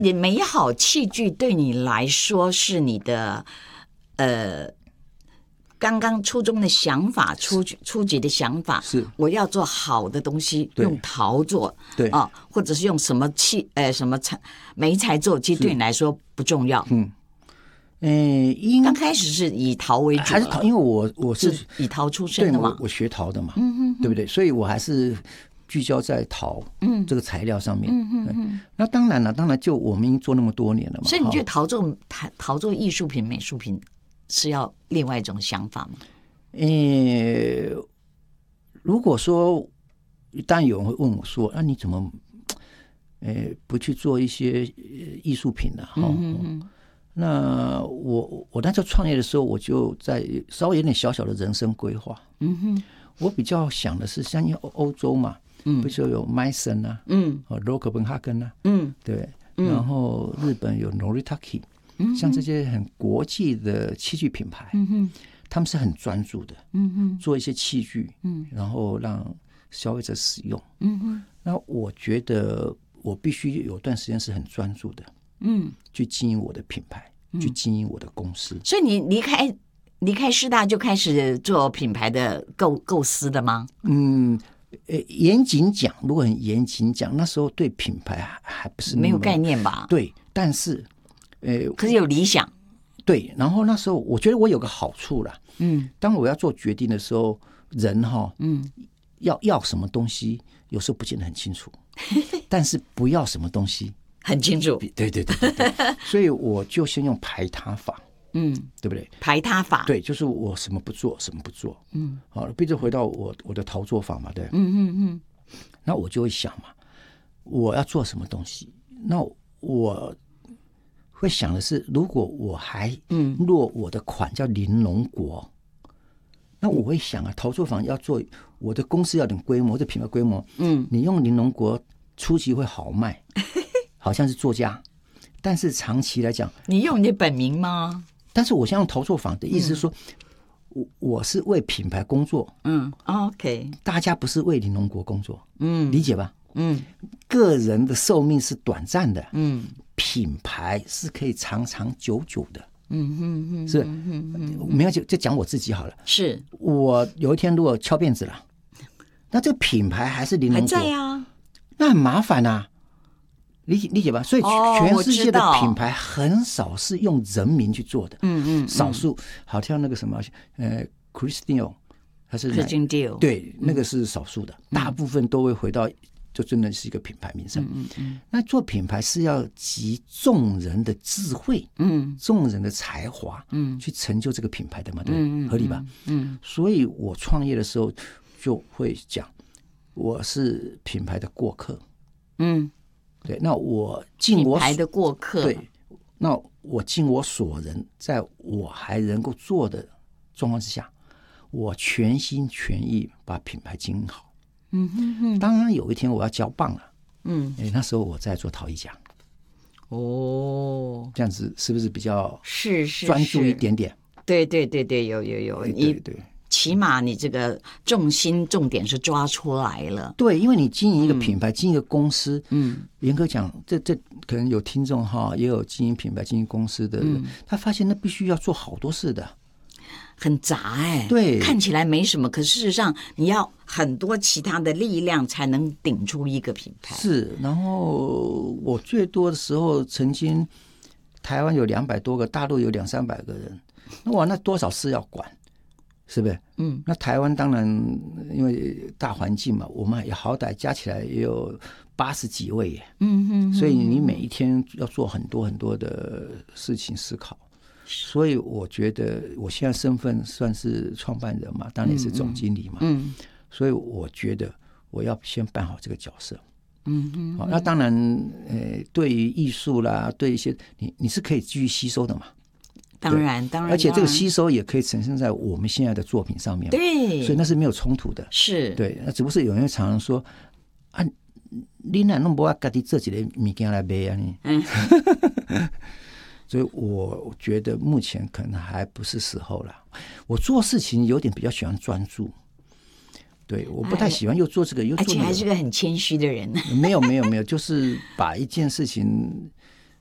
你美好器具对你来说是你的刚刚初中的想法，初级的想法是我要做好的东西，用陶做， 对啊，或者是用什么媒材做，其实对你来说不重要。刚开始是以陶为主， 还是陶？因为我是以陶出身的嘛， 我学陶的嘛，对不对？所以我还是聚焦在陶这个材料上面。那当然了，就我们已经做那么多年了嘛。 所以你觉得陶做艺术品、美术品是要另外一种想法吗？ 如果说，当然有人会问我说：“那你怎么不去做一些艺术品呢？”那我那时候创业的时候，我就在稍微有点小小的人生规划。我比较想的是，像欧洲嘛，不是有 Mason 啊，Kopenhagen 啊，对，然后日本有 Noritake，像这些很国际的器具品牌，他们是很专注的，做一些器具，然后让消费者使用。那我觉得我必须有段时间是很专注的，去经营我的品牌，去经营我的公司。 所以你离开师大就开始做品牌的构思的吗？ 严谨讲，如果很严谨讲，那时候对品牌还不是没有概念吧？ 对，但是可是有理想。 对，然后那时候我觉得我有个好处啦，当我要做决定的时候，人要什么东西，有时候不见得很清楚，但是不要什么东西很清楚。 对，所以我就先用排他法，对不对？ 排他法， 对，就是我什么不做，什么不做，好，毕竟回到我的陶作坊嘛，对，那我就会想嘛，我要做什么东西，那我会想的是，如果我还落我的款叫玲珑国，那我会想啊，陶作坊要做，我的公司要点规模，这品牌规模，你用玲珑国初期会好卖，好像是作家，但是长期来讲， 你用你的本名吗？ 但是我现在用陶作坊的意思是说，我是为品牌工作 ，OK， 大家不是为玲珑国工作，理解吧？个人的寿命是短暂的，品牌是可以长长久久的，是，没有就讲我自己好了。是我有一天如果翘辫子了，那这个品牌还是玲珑国，还在啊，那很麻烦啊，理解吧？所以全世界的品牌很少是用人名去做的，少数，好像那个什么Christian 还是 Christian， 对，那个是少数的，大部分都会回到。就真的是一个品牌名称，那做品牌是要集众人的智慧，众人的才华，去成就这个品牌的嘛，对，合理吧？所以我创业的时候就会讲，我是品牌的过客，对，那我尽我品牌的过客， 对，那我尽我所能，在我还能够做的状况之下，我全心全意把品牌经营好。当然有一天我要交棒了，那时候我在做陶艺奖，这样子是不是比较是专注一点点？ 对，有，对，起码你这个重点是抓出来了。 对，因为你经营一个品牌，经营一个公司，严格讲，这可能有听众也有经营品牌、经营公司的人，他发现那必须要做好多事的。 很杂对， 看起来没什么，可事实上你要很多其他的力量才能顶出一个品牌。 是，然后我最多的时候，曾经台湾有200多个，大陆有200-300个人，那多少事要管，是不是？那台湾当然因为大环境嘛，我们也好歹加起来也有80几位耶，所以你每一天要做很多很多的事情思考。所以我觉得我现在身份算是创办人嘛，当然也是总经理嘛，所以我觉得我要先办好这个角色，好，那当然，对于艺术啦，对一些你是可以继续吸收的嘛， 当然， 而且这个吸收也可以呈现在我们现在的作品上面， 对， 所以那是没有冲突的， 是对，那只不过是有人常常说啊，你哪弄不要自己做一个物件来卖啊你。所以我觉得目前可能还不是时候了。我做事情有点比较喜欢专注，对，我不太喜欢又做这个又做那个， 而且还是个很谦虚的人。 没有，就是把一件事情